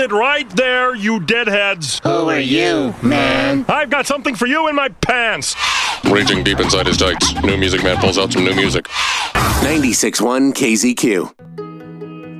it right there, you deadheads. Who are you, man? I've got something for you in my pants. Reaching deep inside his tights, New Music Man pulls out some new music. 96.1 KZQ.